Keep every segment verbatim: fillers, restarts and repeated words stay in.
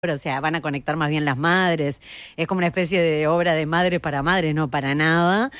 o sea, van a conectar más bien las madres, es como una especie de obra de madre para madre, no para nada.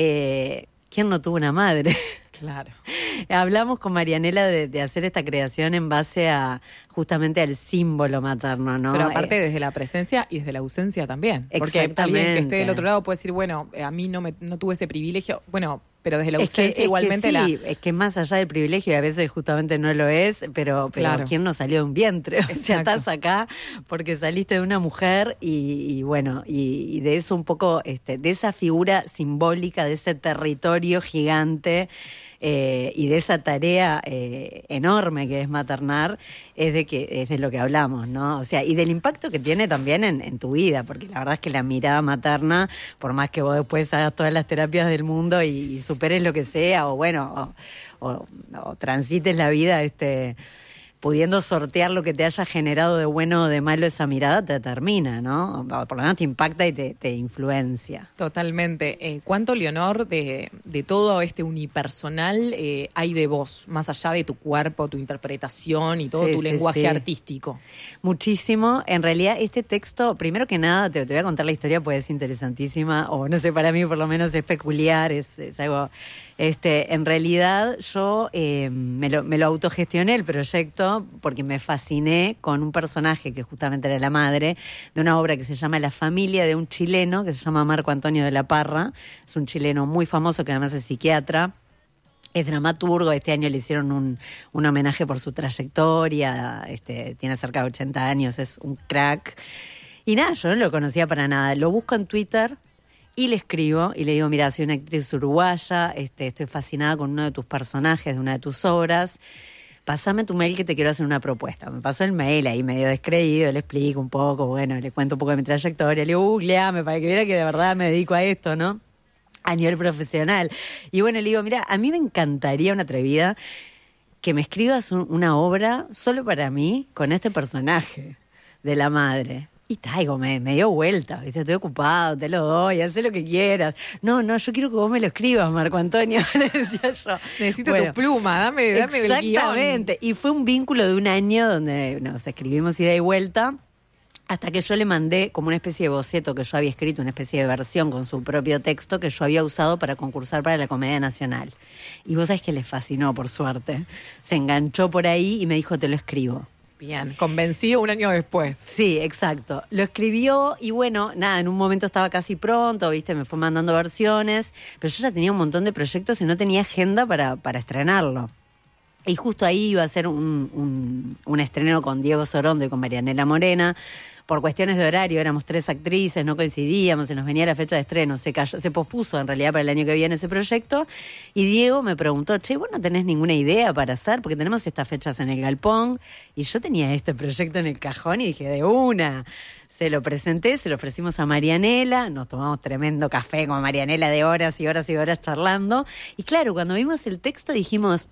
Eh, ¿Quién no tuvo una madre? Claro. Hablamos con Marianela de, de hacer esta creación en base a justamente al símbolo materno, ¿no? Pero aparte Eh, desde la presencia y desde la ausencia también. Porque alguien Exactamente. que esté del otro lado puede decir, bueno, eh, a mí no me no tuve ese privilegio. Bueno, pero desde la Es que, ausencia es igualmente que la... sí, es que más allá del privilegio, y a veces justamente no lo es, pero, pero Claro. ¿quién no salió de un vientre? O sea, Exacto. estás acá porque saliste de una mujer y, y bueno, y, y de eso un poco, este, de esa figura simbólica, de ese territorio gigante, eh, y de esa tarea eh, enorme que es maternar, es de que es de lo que hablamos, ¿no? O sea, y del impacto que tiene también en, en tu vida, porque la verdad es que la mirada materna, por más que vos después hagas todas las terapias del mundo y, y superes lo que sea, o bueno, o, o, o transites la vida, este, pudiendo sortear lo que te haya generado de bueno o de malo esa mirada, te determina, ¿no? O por lo menos te impacta y te, te influencia. Totalmente. Eh, ¿Cuánto, Leonor, de, de todo este unipersonal eh, hay de vos, más allá de tu cuerpo, tu interpretación y todo Sí, tu sí, lenguaje sí. artístico? Muchísimo. En realidad, este texto, primero que nada, te, te voy a contar la historia porque es interesantísima, o no sé, para mí por lo menos es peculiar, es, es algo... Este, en realidad, yo eh, me, lo, me lo autogestioné el proyecto porque me fasciné con un personaje que justamente era la madre de una obra que se llama La familia de un chileno, que se llama Marco Antonio de la Parra. Es un chileno muy famoso que además es psiquiatra. Es dramaturgo, este año le hicieron un, un homenaje por su trayectoria, este, tiene cerca de ochenta años, es un crack. Y nada, yo no lo conocía para nada. Lo busco en Twitter y le escribo y le digo, mira, soy una actriz uruguaya, este, estoy fascinada con uno de tus personajes, de una de tus obras. Pásame tu mail que te quiero hacer una propuesta. Me pasó el mail ahí medio descreído, le explico un poco, bueno, le cuento un poco de mi trayectoria, le digo, googleame para que viera que de verdad me dedico a esto, ¿no? A nivel profesional. Y bueno, le digo, mira, a mí me encantaría una atrevida que me escribas un, una obra solo para mí con este personaje de la madre. Y Taigo me, me dio vuelta, ¿viste? Estoy ocupado, te lo doy, haz lo que quieras. No, no, yo quiero que vos me lo escribas, Marco Antonio, le decía yo. Necesito Bueno, tu pluma, dame, dame el guión. exactamente. Y fue un vínculo de un año donde nos escribimos ida y vuelta. Hasta que yo le mandé como una especie de boceto que yo había escrito, una especie de versión con su propio texto que yo había usado para concursar para la Comedia Nacional. Y vos sabés que le fascinó, por suerte. Se enganchó por ahí y me dijo, te lo escribo. Bien, convencido un año después. Sí, exacto. Lo escribió y bueno, nada, en un momento estaba casi pronto, viste, me fue mandando versiones, pero yo ya tenía un montón de proyectos y no tenía agenda para, para estrenarlo. Y justo ahí iba a ser un, un, un estreno con Diego Sorondo y con Marianela Morena. Por cuestiones de horario, éramos tres actrices, no coincidíamos, se nos venía la fecha de estreno, se cayó, se pospuso en realidad para el año que viene ese proyecto. Y Diego me preguntó, che, ¿vos no tenés ninguna idea para hacer? Porque tenemos estas fechas en el Galpón. Y yo tenía este proyecto en el cajón y dije, de una. Se lo presenté, se lo ofrecimos a Marianela, nos tomamos tremendo café con Marianela de horas y horas y horas charlando. Y claro, cuando vimos el texto dijimos,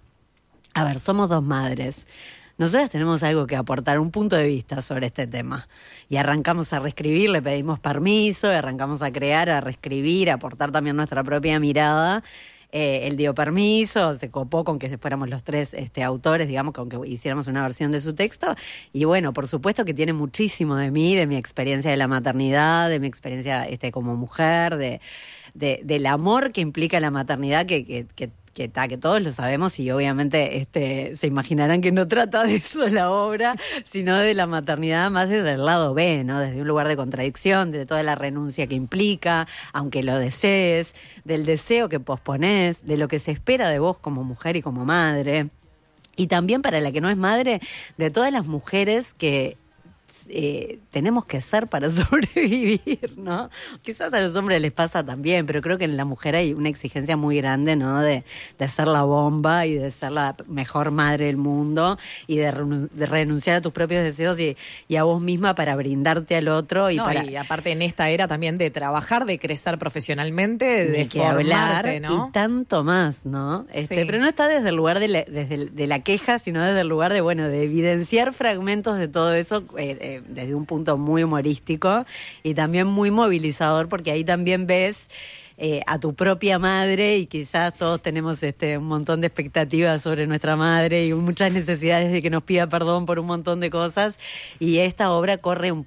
a ver, somos dos madres. Nosotras tenemos algo que aportar, un punto de vista sobre este tema. Y arrancamos a reescribir, le pedimos permiso, y arrancamos a crear, a reescribir, a aportar también nuestra propia mirada. Eh, él dio permiso, se copó con que fuéramos los tres este, autores, digamos, con que hiciéramos una versión de su texto. Y bueno, por supuesto que tiene muchísimo de mí, de mi experiencia de la maternidad, de mi experiencia este, como mujer, de, de, del amor que implica la maternidad, que, que, que que, ta, que todos lo sabemos y obviamente este, se imaginarán que no trata de eso la obra, sino de la maternidad más desde el lado B, ¿no? Desde un lugar de contradicción, de toda la renuncia que implica, aunque lo desees, del deseo que posponés, de lo que se espera de vos como mujer y como madre. Y también para la que no es madre, de todas las mujeres que Eh, tenemos que ser para sobrevivir, ¿no? Quizás a los hombres les pasa también, pero creo que en la mujer hay una exigencia muy grande, ¿no? De, de ser la bomba y de ser la mejor madre del mundo y de, renun- de renunciar a tus propios deseos y, y a vos misma para brindarte al otro. Y, no, para, y aparte en esta era también de trabajar, de crecer profesionalmente, de, de que formarte, hablar ¿no? y tanto más, ¿no? Este, Sí. Pero no está desde el lugar de la, desde el- de la queja, sino desde el lugar de, bueno, de evidenciar fragmentos de todo eso eh, eh, desde un punto muy humorístico y también muy movilizador, porque ahí también ves eh, a tu propia madre, y quizás todos tenemos este un montón de expectativas sobre nuestra madre y muchas necesidades de que nos pida perdón por un montón de cosas, y esta obra corre un